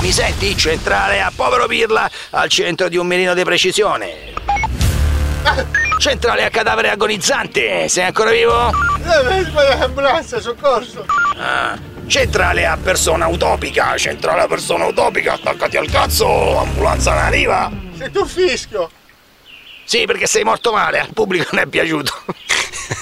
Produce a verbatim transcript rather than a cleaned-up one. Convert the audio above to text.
Mi senti? Centrale a povero Pirla, al centro di un mirino di precisione. Centrale a cadavere agonizzante, sei ancora vivo? Ambulanza, soccorso. Ah. Centrale a persona utopica, centrale a persona utopica, attaccati al cazzo, ambulanza ne arriva. Sei tu fischio. Sì, perché sei morto male, al pubblico non è piaciuto.